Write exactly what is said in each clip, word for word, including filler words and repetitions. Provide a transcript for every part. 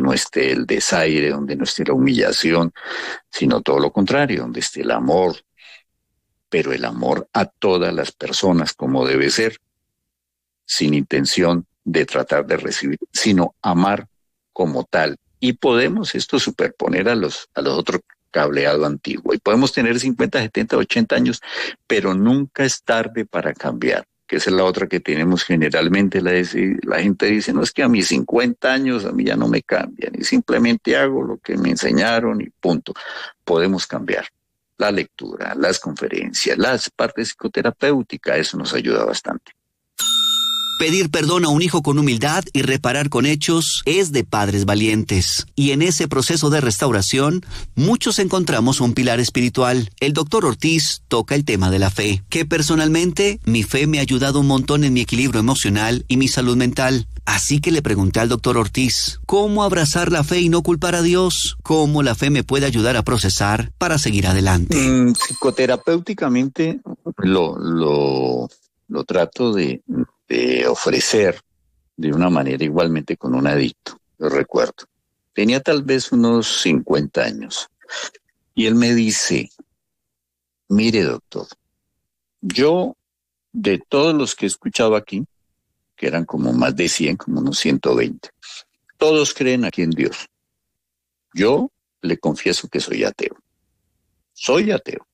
no esté el desaire, donde no esté la humillación, sino todo lo contrario, donde esté el amor, pero el amor a todas las personas como debe ser, sin intención de tratar de recibir, sino amar como tal. Y podemos esto superponer a los, a los otros cableado antiguo. Y podemos tener cincuenta, setenta, ochenta años, pero nunca es tarde para cambiar, que esa es la otra que tenemos generalmente. La, la gente dice, no, es que a mis cincuenta años a mí ya no me cambian, y simplemente hago lo que me enseñaron y punto. Podemos cambiar. La lectura, las conferencias, las partes psicoterapéuticas, eso nos ayuda bastante. Pedir perdón a un hijo con humildad y reparar con hechos es de padres valientes. Y en ese proceso de restauración, muchos encontramos un pilar espiritual. El doctor Ortiz toca el tema de la fe, que personalmente mi fe me ha ayudado un montón en mi equilibrio emocional y mi salud mental. Así que le pregunté al doctor Ortiz, ¿cómo abrazar la fe y no culpar a Dios? ¿Cómo la fe me puede ayudar a procesar para seguir adelante? Mm, psicoterapéuticamente lo, lo, lo trato de... de ofrecer de una manera igualmente con un adicto. Lo recuerdo. Tenía tal vez unos cincuenta años. Y él me dice, mire doctor, yo de todos los que he escuchado aquí, que eran como más de cien, como unos ciento veinte, todos creen aquí en Dios. Yo le confieso que soy ateo. Soy ateo.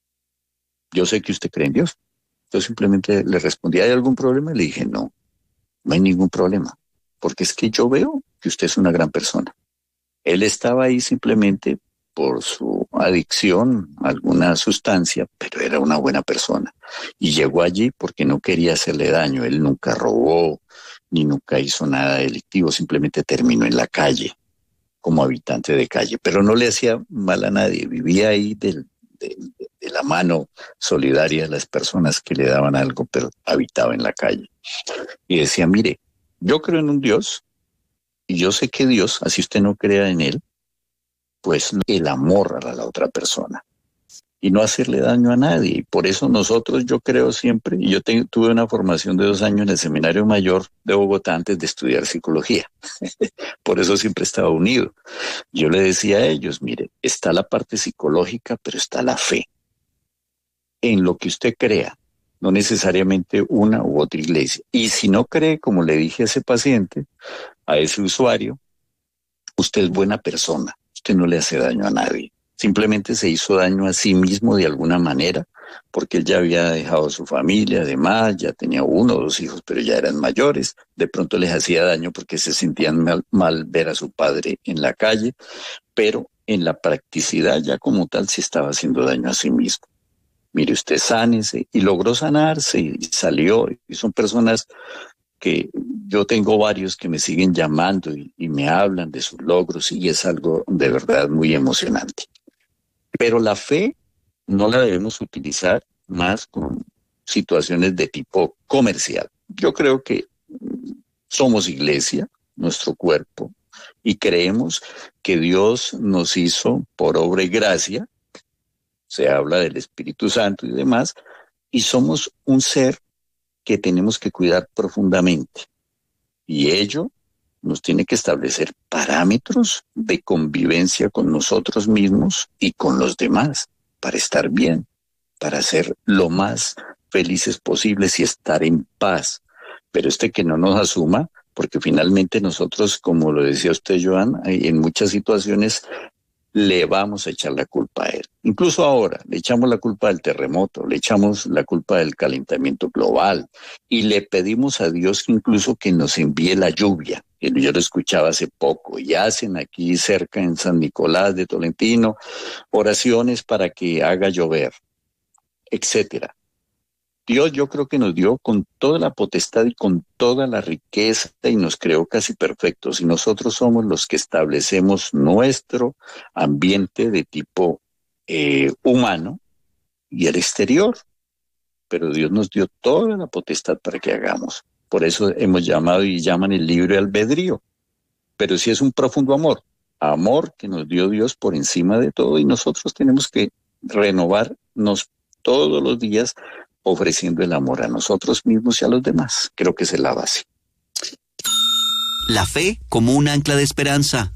Yo sé que usted cree en Dios. Yo simplemente le respondí, ¿hay algún problema? Y le dije, no, no hay ningún problema, porque es que yo veo que usted es una gran persona. Él estaba ahí simplemente por su adicción a alguna sustancia, pero era una buena persona. Y llegó allí porque no quería hacerle daño. Él nunca robó, ni nunca hizo nada delictivo, simplemente terminó en la calle, como habitante de calle. Pero no le hacía mal a nadie, vivía ahí del... De, de, de la mano solidaria de las personas que le daban algo, pero habitaba en la calle. Y decía, mire, yo creo en un Dios, y yo sé que Dios, así usted no crea en él, pues el amor a la otra persona, y no hacerle daño a nadie. Y por eso nosotros, yo creo siempre, y yo te, tuve una formación de dos años en el Seminario Mayor de Bogotá antes de estudiar psicología. Por eso siempre estaba unido. Yo le decía a ellos, mire, está la parte psicológica, pero está la fe. En lo que usted crea, no necesariamente una u otra iglesia. Y si no cree, como le dije a ese paciente, a ese usuario, usted es buena persona, usted no le hace daño a nadie. Simplemente se hizo daño a sí mismo de alguna manera, porque él ya había dejado a su familia, además, ya tenía uno o dos hijos, pero ya eran mayores. De pronto les hacía daño porque se sentían mal, mal ver a su padre en la calle, pero en la practicidad ya como tal se estaba haciendo daño a sí mismo. Mire, usted sánese, y logró sanarse y salió. Y son personas que yo tengo varios que me siguen llamando y, y me hablan de sus logros, y es algo de verdad muy emocionante. Pero la fe no la debemos utilizar más con situaciones de tipo comercial. Yo creo que somos iglesia, nuestro cuerpo, y creemos que Dios nos hizo por obra y gracia. Se habla del Espíritu Santo y demás, y somos un ser que tenemos que cuidar profundamente. Y ello nos tiene que establecer parámetros de convivencia con nosotros mismos y con los demás, para estar bien, para ser lo más felices posibles y estar en paz. Pero este que no nos asuma, porque finalmente nosotros, como lo decía usted, Joan, en muchas situaciones le vamos a echar la culpa a él. Incluso ahora le echamos la culpa del terremoto, le echamos la culpa del calentamiento global, y le pedimos a Dios incluso que nos envíe la lluvia. Yo lo escuchaba hace poco, y hacen aquí cerca en San Nicolás de Tolentino oraciones para que haga llover, etcétera. Dios, yo creo que nos dio con toda la potestad y con toda la riqueza, y nos creó casi perfectos, y nosotros somos los que establecemos nuestro ambiente de tipo eh, humano y el exterior, pero Dios nos dio toda la potestad para que hagamos. Por eso hemos llamado y llaman el libre albedrío, pero sí es un profundo amor, amor que nos dio Dios por encima de todo, y nosotros tenemos que renovarnos todos los días ofreciendo el amor a nosotros mismos y a los demás. Creo que esa es la base. La fe como un ancla de esperanza.